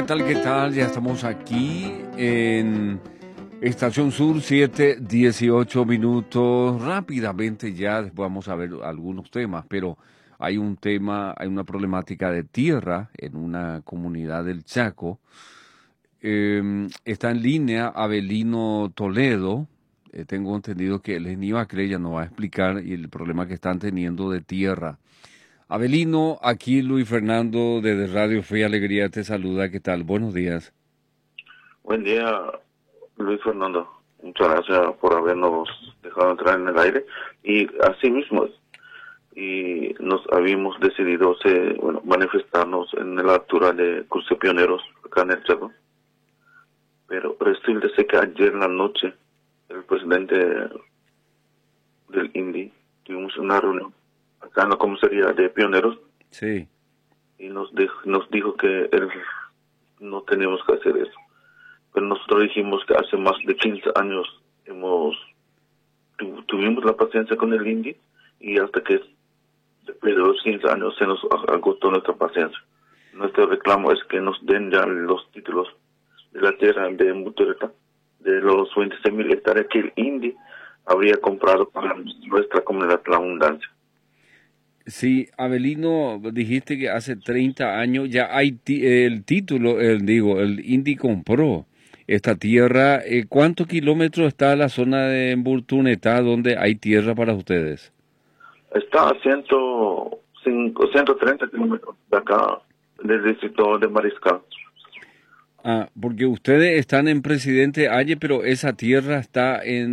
tal? ¿Qué tal? Ya estamos aquí en Estación Sur, 7:18 minutos. Rápidamente ya después vamos a ver algunos temas, pero hay un tema, hay una problemática de tierra en una comunidad del Chaco. Está en línea Avelino Toledo. Tengo entendido que él es Nivacre, ya nos va a explicar y el problema que están teniendo de tierra. Avelino, aquí Luis Fernando desde Radio Fe y Alegría te saluda. ¿Qué tal? Buenos días. Buen día, Luis Fernando. Muchas gracias por habernos dejado entrar en el aire. Y así mismo, y nos habíamos decidido manifestarnos en la altura de Cruce Pioneros, acá en el Chaco. Pero resulta que ayer en la noche, el presidente del INDI, tuvimos una reunión acá en la comisaría de Pioneros. Sí. Y nos dijo que no tenemos que hacer eso. Pero nosotros dijimos que hace más de 15 años tuvimos la paciencia con el INDI y hasta que después de los 15 años se nos agotó nuestra paciencia. Nuestro reclamo es que nos den ya los títulos de la tierra de Mutureta, de los 26.000 hectáreas que el INDI habría comprado para nuestra comunidad La Abundancia. Sí, Avelino, dijiste que hace 30 años ya hay el título, el INDI compró esta tierra. ¿Cuántos kilómetros está la zona de Emburtunetá donde hay tierra para ustedes? Está a 130 kilómetros de acá, del distrito de Mariscal. Ah, porque ustedes están en Presidente Aye, pero esa tierra está en